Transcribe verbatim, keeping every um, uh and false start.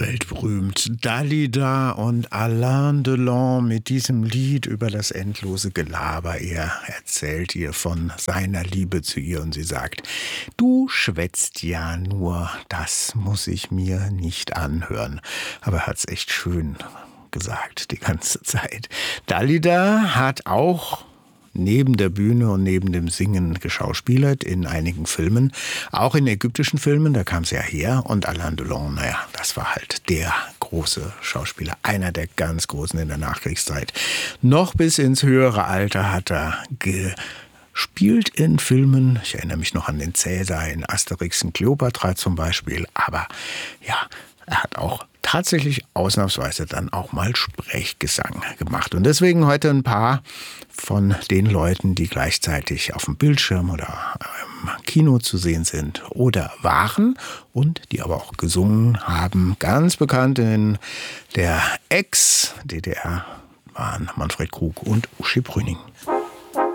weltberühmt. Dalida und Alain Delon mit diesem Lied über das endlose Gelaber. Er erzählt ihr von seiner Liebe zu ihr und sie sagt, du schwätzt ja nur, das muss ich mir nicht anhören. Aber er hat's echt schön gesagt die ganze Zeit. Dalida hat auch neben der Bühne und neben dem Singen geschauspielert in einigen Filmen, auch in ägyptischen Filmen, da kam sie ja her. Und Alain Delon, naja, das war halt der große Schauspieler, einer der ganz Großen in der Nachkriegszeit. Noch bis ins höhere Alter hat er gespielt in Filmen. Ich erinnere mich noch an den Cäsar in Asterix und Kleopatra zum Beispiel. Aber ja, er hat auch tatsächlich ausnahmsweise dann auch mal Sprechgesang gemacht. Und deswegen heute ein paar von den Leuten, die gleichzeitig auf dem Bildschirm oder im Kino zu sehen sind oder waren und die aber auch gesungen haben. Ganz bekannt in der Ex-D D R waren Manfred Krug und Uschi Brüning.